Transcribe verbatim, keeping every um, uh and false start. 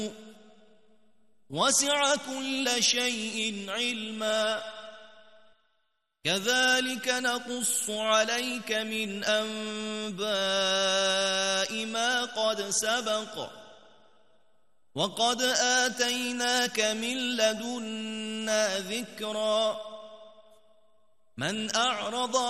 وسع كل شيء علما كذلك نقص عليك من أنباء ما قد سبق وقد آتيناك من لدنا ذكرا من أعرض